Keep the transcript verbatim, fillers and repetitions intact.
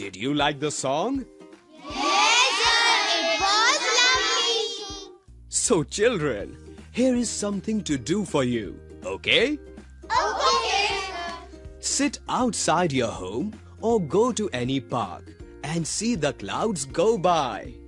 Did you like the song? Yes, sir. It was lovely. So children, here is something to do for you, okay? Okay, sir. Sit outside your home or go to any park and see the clouds go by.